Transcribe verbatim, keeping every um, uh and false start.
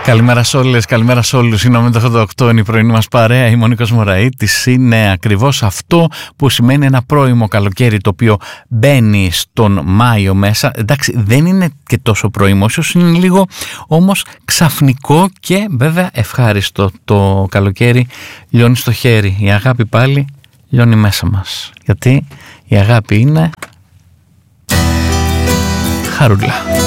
Καλημέρα σε όλες, καλημέρα σε όλους. Είναι ο Μεταχώτα οκτώ, είναι η πρωινή μας παρέα, η Μονίκος Μωραΐτης. Είναι ακριβώς αυτό που σημαίνει ένα πρώιμο καλοκαίρι, το οποίο μπαίνει στον Μάιο μέσα. Εντάξει, δεν είναι και τόσο πρώιμο, ίσως είναι λίγο όμως ξαφνικό και βέβαια ευχάριστο. Το καλοκαίρι λιώνει στο χέρι, η αγάπη πάλι λιώνει μέσα μας. Γιατί η αγάπη είναι χαρούλα.